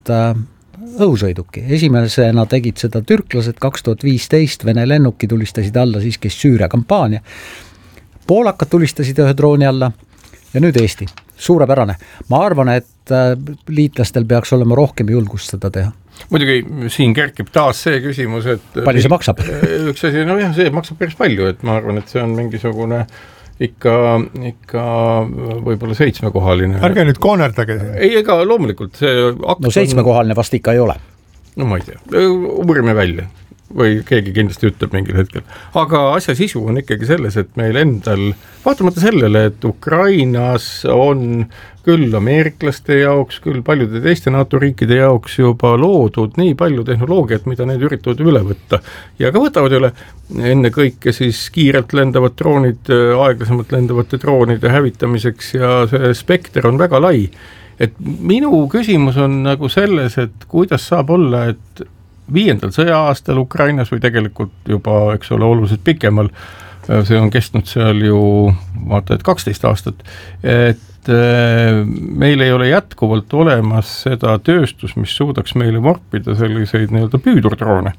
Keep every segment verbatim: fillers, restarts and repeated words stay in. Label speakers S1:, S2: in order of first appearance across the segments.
S1: õhusõiduki. Esimesena tegid seda türklased, kaks tuhat viisteist Vene lennuki tulistasid alla siis, kes Süüria kampaania. Poolakad tulistasid ühe drooni alla ja nüüd Eesti. Suurepärane. Ma arvan, et liitlastel peaks olema rohkem julgust seda teha.
S2: Muidugi siin kerkib taas see küsimus, et
S1: palju see maksab?
S2: Üks asi, no jah, see maksab päris palju, et ma arvan, et see on mingisugune ikka, ikka võib-olla seitsmekohaline.
S3: Ärge nüüd koonerdage siin.
S2: Ei, ega loomulikult see akt
S1: no seitsmekohaline vast ikka ei ole.
S2: No ma ei tea, uurime välja või keegi kindlasti ütleb mingil hetkel. Aga asja sisu on ikkagi selles, et meil endal, vaatamata sellele, et Ukrainas on küll ameeriklaste jaoks, küll paljude teiste NATO riikide jaoks juba loodud nii palju tehnoloogiat, mida need üritavad üle võtta. Ja ka võtavad üle enne kõike siis kiirelt lendavad droonid, aeglasemalt lendavate droonide hävitamiseks ja see spekter on väga lai. Et minu küsimus on nagu selles, et kuidas saab olla, et viiendal sõja-aastal Ukrainas või tegelikult juba, eks ole, oluliselt pikemal, see on kestnud seal ju, vaata, et kaksteist aastat, et meil ei ole jätkuvalt olemas seda tööstus, mis suudaks meile vorpida selliseid nii-öelda püüdurdroone.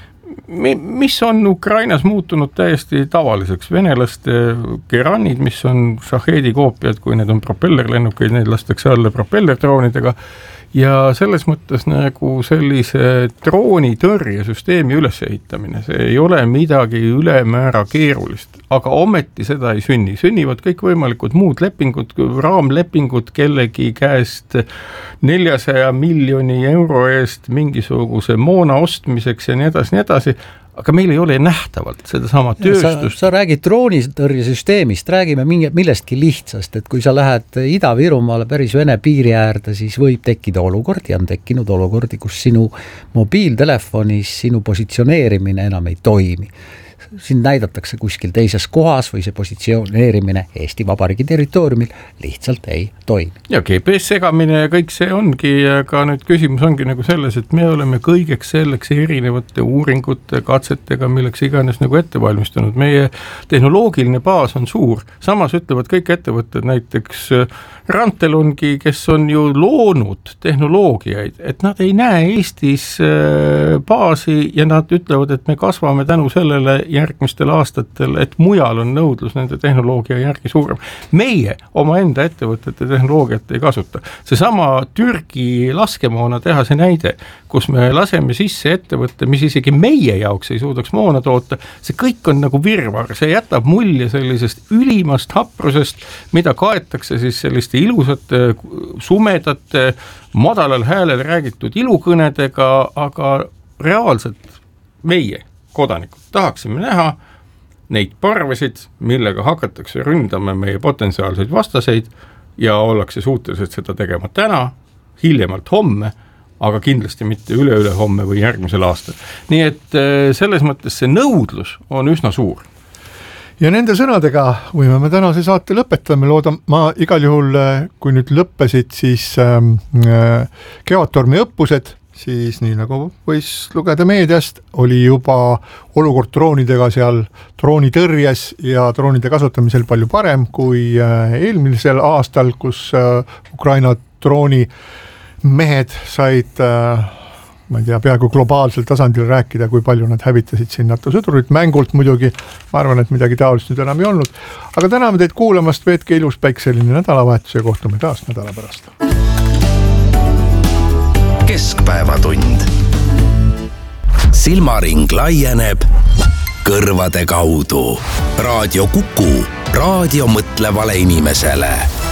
S2: Mis on Ukrainas muutunud täiesti tavaliseks? Venelaste Geranid, mis on Shahedi koopiad, kui need on propellerlennukeid, need lastakse alla propellerdroonidega, ja selles mõttes nagu sellise droonitõrjesüsteemi ülesehitamine, see ei ole midagi ülemäära keerulist, aga ometi seda ei sünni. Sünnivad kõik võimalikud muud lepingud, raamlepingud kellegi käest neljasaja miljoni euro eest mingisuguse moona ostmiseks ja nii edasi, nii edasi, aga meil ei ole nähtavalt seda sama tööstust.
S1: Sa, sa räägid droonitõrjesüsteemist, räägime millestki lihtsast, et kui sa lähed Ida-Virumaale päris Vene piiri äärde, siis võib tekkida olukord ja on tekkinud olukordi, kus sinu mobiiltelefonis sinu positsioneerimine enam ei toimi. Sind näidatakse kuskil teises kohas või see positsioneerimine Eesti Vabariigi territooriumil lihtsalt ei toimi.
S2: Ja G P S segamine ja kõik see ongi, aga nüüd küsimus ongi nagu selles, et me oleme kõigeks selleks erinevate uuringute, katsetega, milleks iganes nagu ette valmistunud. Meie tehnoloogiline baas on suur. Samas ütlevad kõik ettevõtted, näiteks Rantelongi, kes on ju loonud tehnoloogiaid, et nad ei näe Eestis baasi ja nad ütlevad, et me kasvame tänu sellele järgmistel aastatel, et mujal on nõudlus nende tehnoloogia järgi suurem. Meie oma enda ettevõtete tehnoloogiat ei kasuta. Seesama Türgi laskemoona tehase näide, kus me laseme sisse ettevõtte, mis isegi meie jaoks ei suudaks moona toota, see kõik on nagu virvar, see jätab mulje sellisest ülimast haprusest, mida kaetakse siis selliste ilusate, sumedate, madalal häälel räägitud ilukõnedega, aga reaalselt meie kodanikud tahaksime näha neid parvesid, millega hakatakse ründama meie potentsiaalseid vastaseid ja ollakse suutelised seda tegema täna, hiljemalt homme, aga kindlasti mitte üle-üle homme või järgmisel aastal. Nii et selles mõttes see nõudlus on üsna suur.
S3: Ja nende sõnadega võime me tänase saate lõpetame. Loodan, ma igal juhul, kui nüüd lõppesid, siis äh, Kevadtormi õppused, siis nii nagu võis lugeda meediast, oli juba olukord droonidega seal droonitõrjes ja droonide kasutamisel palju parem kui eelmisel aastal, kus Ukraina drooni mehed said, ma ei tea, peaaegu globaalsel tasandil rääkida, kui palju nad hävitasid siin NATO sõdurit mängult muidugi. Ma arvan, et midagi taolist nüüd enam ei olnud. Aga täname teid kuulamast, veetke ilus päikseline nädalavahetus ja kohtume taas nädala pärast.
S4: Keskpäevatund. Silmaring laieneb kõrvade kaudu. Raadio Kuku, raadio mõtlevale inimesele.